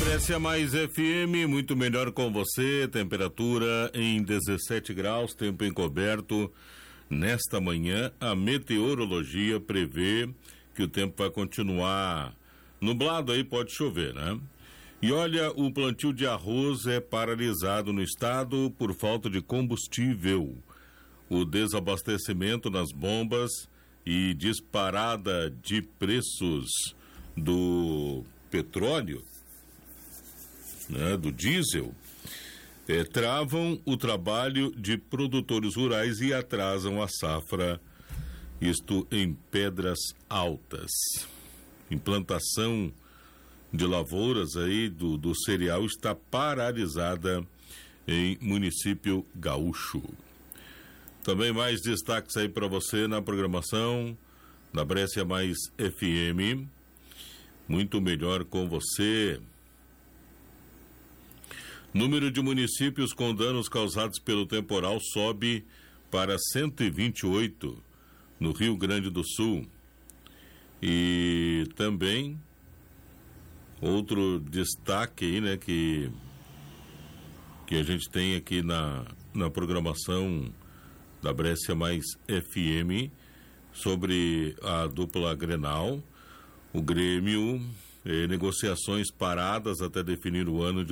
Brescia Mais FM, muito melhor com você, temperatura em 17 graus, tempo encoberto. Nesta manhã, a meteorologia prevê que o tempo vai continuar nublado, aí pode chover, né? E olha, o plantio de arroz é paralisado no estado por falta de combustível. O desabastecimento nas bombas e disparada de preços do petróleo, né, do diesel, travam o trabalho de produtores rurais e atrasam a safra, isto em Pedras Altas. Implantação de lavouras aí do cereal está paralisada em município gaúcho. Também mais destaques aí para você na programação da Brescia Mais FM. Muito melhor com você. Número de municípios com danos causados pelo temporal sobe para 128 no Rio Grande do Sul. E também outro destaque aí, né, que a gente tem aqui na programação da Brescia Mais FM sobre a dupla Grenal. O Grêmio, negociações paradas até definir o ano de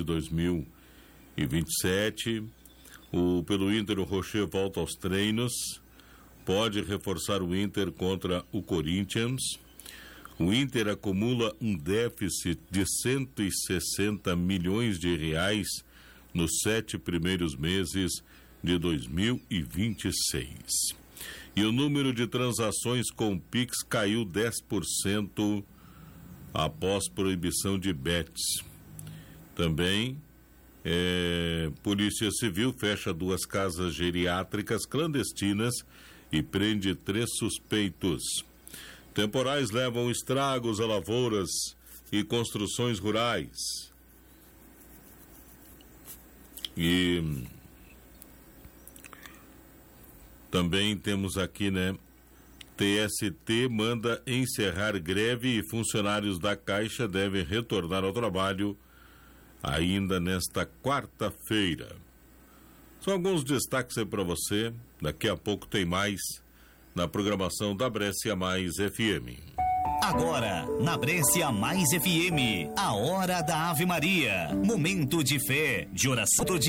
2027. Pelo Inter, o Rocher volta aos treinos, pode reforçar o Inter contra o Corinthians. O Inter acumula um déficit de 160 milhões de reais nos 7 primeiros meses de 2026. E o número de transações com Pix caiu 10% após proibição de bets. Também, Polícia Civil fecha 2 casas geriátricas clandestinas e prende 3 suspeitos. Temporais levam estragos a lavouras e construções rurais. E também temos aqui, né? TST manda encerrar greve e funcionários da Caixa devem retornar ao trabalho ainda nesta quarta-feira. São alguns destaques aí para você. Daqui a pouco tem mais na programação da Brescia Mais FM. Agora, na Brescia Mais FM, a hora da Ave Maria. Momento de fé, de oração do dia.